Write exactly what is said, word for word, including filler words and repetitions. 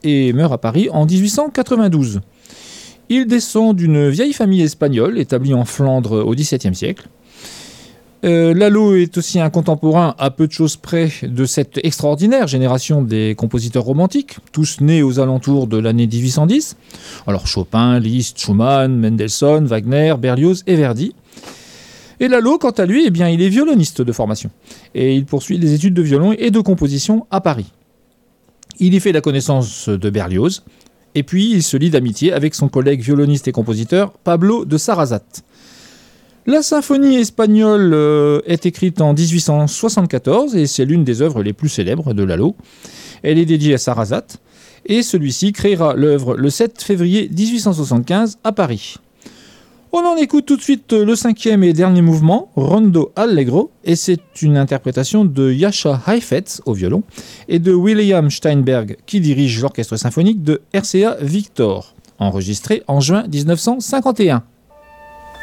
et meurt à Paris en dix-huit cent quatre-vingt-douze. Il descend d'une vieille famille espagnole établie en Flandre au dix-septième siècle. Euh, Lalo est aussi un contemporain à peu de choses près de cette extraordinaire génération des compositeurs romantiques, tous nés aux alentours de l'année dix-huit cent dix. Alors Chopin, Liszt, Schumann, Mendelssohn, Wagner, Berlioz et Verdi. Et Lalo, quant à lui, eh bien, il est violoniste de formation. Et il poursuit des études de violon et de composition à Paris. Il y fait la connaissance de Berlioz, et puis il se lie d'amitié avec son collègue violoniste et compositeur Pablo de Sarrazate. La symphonie espagnole euh, est écrite en dix-huit cent soixante-quatorze et c'est l'une des œuvres les plus célèbres de Lalo. Elle est dédiée à Sarrazate et celui-ci créera l'œuvre le sept février dix-huit cent soixante-quinze à Paris. On en écoute tout de suite le cinquième et dernier mouvement, Rondo Allegro, et c'est une interprétation de Jascha Heifetz au violon et de William Steinberg qui dirige l'orchestre symphonique de R C A Victor, enregistré en juin dix-neuf cent cinquante et un.